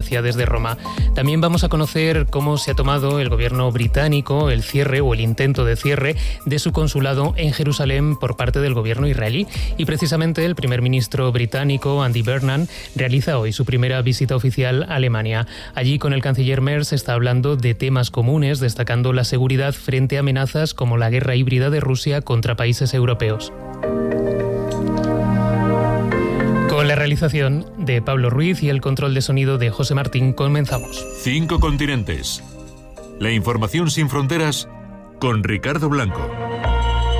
Francia desde Roma. También vamos a conocer cómo se ha tomado el gobierno británico el cierre o el intento de cierre de su consulado en Jerusalén por parte del gobierno israelí. Y precisamente el primer ministro británico, Andy Burnham, realiza hoy su primera visita oficial a Alemania. Allí con el canciller Merz está hablando de temas comunes, destacando la seguridad frente a amenazas como la guerra híbrida de Rusia contra países europeos. Con la realización de Pablo Ruiz y el control de sonido de José Martín, comenzamos. 5 continentes. La información sin fronteras con Ricardo Blanco.